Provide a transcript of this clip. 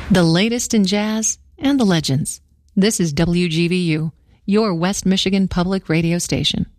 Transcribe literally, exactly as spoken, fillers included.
The latest in jazz and the legends. This is W G V U, your West Michigan public radio station.